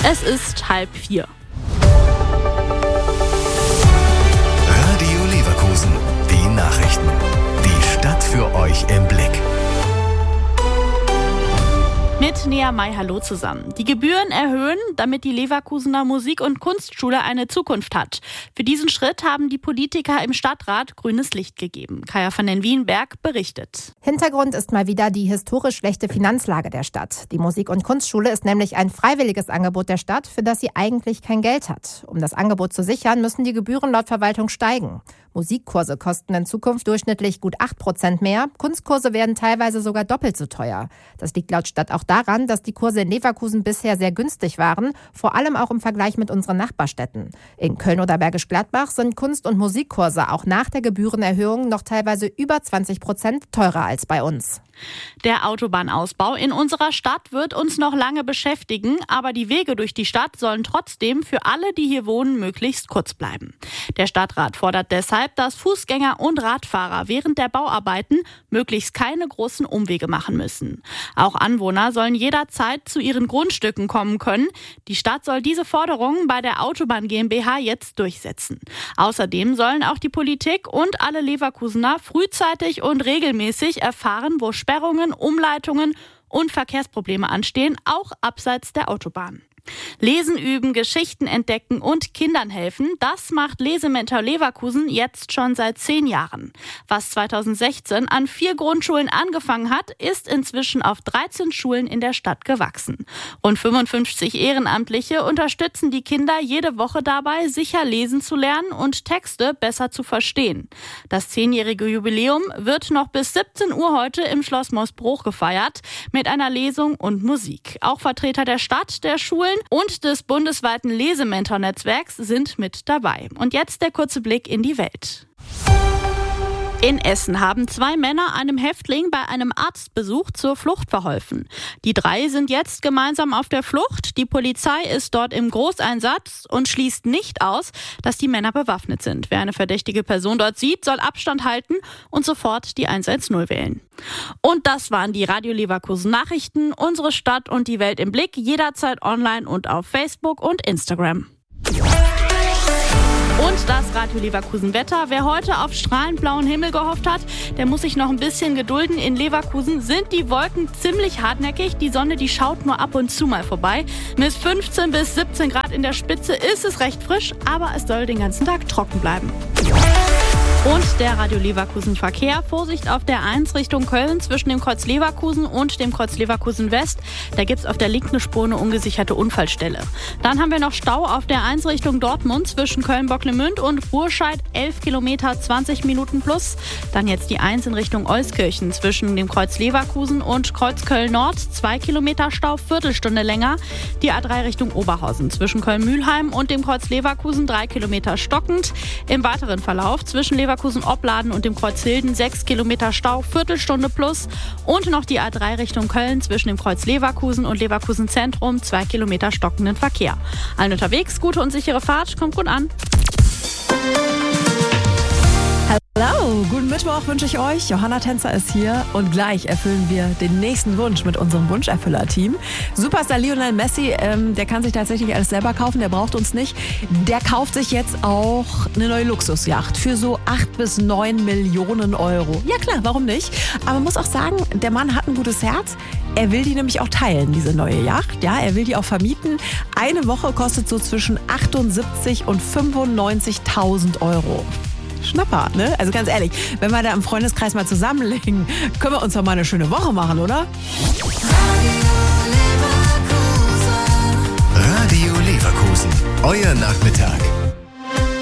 Es ist 3:30. Radio Leverkusen, die Nachrichten. Die Stadt für euch im Blick. Mit Nea May, hallo zusammen. Die Gebühren erhöhen, damit die Leverkusener Musik- und Kunstschule eine Zukunft hat. Für diesen Schritt haben die Politiker im Stadtrat grünes Licht gegeben. Kaya van den Wienberg berichtet. Hintergrund ist mal wieder die historisch schlechte Finanzlage der Stadt. Die Musik- und Kunstschule ist nämlich ein freiwilliges Angebot der Stadt, für das sie eigentlich kein Geld hat. Um das Angebot zu sichern, müssen die Gebühren laut Verwaltung steigen. Musikkurse kosten in Zukunft durchschnittlich gut 8% mehr. Kunstkurse werden teilweise sogar doppelt so teuer. Das liegt laut Stadt auch daran, dass die Kurse in Leverkusen bisher sehr günstig waren, vor allem auch im Vergleich mit unseren Nachbarstädten. In Köln oder Bergisch Gladbach sind Kunst- und Musikkurse auch nach der Gebührenerhöhung noch teilweise über 20% teurer als bei uns. Der Autobahnausbau in unserer Stadt wird uns noch lange beschäftigen, aber die Wege durch die Stadt sollen trotzdem für alle, die hier wohnen, möglichst kurz bleiben. Der Stadtrat fordert deshalb, dass Fußgänger und Radfahrer während der Bauarbeiten möglichst keine großen Umwege machen müssen. Auch Anwohner sollen jederzeit zu ihren Grundstücken kommen können. Die Stadt soll diese Forderungen bei der Autobahn GmbH jetzt durchsetzen. Außerdem sollen auch die Politik und alle Leverkusener frühzeitig und regelmäßig erfahren, wo Sperrungen, Umleitungen und Verkehrsprobleme anstehen, auch abseits der Autobahn. Lesen üben, Geschichten entdecken und Kindern helfen, das macht Lesementor Leverkusen jetzt schon seit 10 Jahren. Was 2016 an 4 Grundschulen angefangen hat, ist inzwischen auf 13 Schulen in der Stadt gewachsen. Rund 55 Ehrenamtliche unterstützen die Kinder jede Woche dabei, sicher lesen zu lernen und Texte besser zu verstehen. Das 10-jährige Jubiläum wird noch bis 17 Uhr heute im Schloss Moosbruch gefeiert, mit einer Lesung und Musik. Auch Vertreter der Stadt, der Schulen und des bundesweiten Lesementor-Netzwerks sind mit dabei. Und jetzt der kurze Blick in die Welt. In Essen haben 2 Männer einem Häftling bei einem Arztbesuch zur Flucht verholfen. Die 3 sind jetzt gemeinsam auf der Flucht. Die Polizei ist dort im Großeinsatz und schließt nicht aus, dass die Männer bewaffnet sind. Wer eine verdächtige Person dort sieht, soll Abstand halten und sofort die 110 wählen. Und das waren die Radio Leverkusen Nachrichten. Unsere Stadt und die Welt im Blick, jederzeit online und auf Facebook und Instagram. Und das Radio Leverkusen Wetter. Wer heute auf strahlend blauen Himmel gehofft hat, der muss sich noch ein bisschen gedulden. In Leverkusen sind die Wolken ziemlich hartnäckig. Die Sonne, die schaut nur ab und zu mal vorbei. Mit 15 bis 17 Grad in der Spitze ist es recht frisch, aber es soll den ganzen Tag trocken bleiben. Und der Radio Leverkusen Verkehr. Vorsicht auf der 1 Richtung Köln zwischen dem Kreuz Leverkusen und dem Kreuz Leverkusen West. Da gibt's auf der linken Spur eine ungesicherte Unfallstelle. Dann haben wir noch Stau auf der 1 Richtung Dortmund zwischen Köln-Bocklemünd und Burscheid. 11 Kilometer, 20 Minuten plus. Dann jetzt die 1 in Richtung Euskirchen zwischen dem Kreuz Leverkusen und Kreuz Köln-Nord. 2 Kilometer Stau, Viertelstunde länger. Die A3 Richtung Oberhausen zwischen Köln-Mühlheim und dem Kreuz Leverkusen. 3 Kilometer stockend. Im weiteren Verlauf zwischen Leverkusen-Opladen und dem Kreuz Hilden 6 Kilometer Stau, Viertelstunde plus. Und noch die A3 Richtung Köln zwischen dem Kreuz Leverkusen und Leverkusen Zentrum 2 Kilometer stockenden Verkehr. Allen unterwegs, gute und sichere Fahrt, kommt gut an. Hallo, guten Mittwoch wünsche ich euch. Johanna Tänzer ist hier und gleich erfüllen wir den nächsten Wunsch mit unserem Wunscherfüller-Team. Superstar Lionel Messi, der kann sich tatsächlich alles selber kaufen, der braucht uns nicht. Der kauft sich jetzt auch eine neue Luxusjacht für so 8 bis 9 Millionen Euro. Ja klar, warum nicht? Aber man muss auch sagen, der Mann hat ein gutes Herz. Er will die nämlich auch teilen, diese neue Yacht. Ja, er will die auch vermieten. Eine Woche kostet so zwischen 78 und 95.000 Euro. Schnapper, ne? Also ganz ehrlich, wenn wir da im Freundeskreis mal zusammenlegen, können wir uns doch mal eine schöne Woche machen, oder? Radio Leverkusen, euer Nachmittag.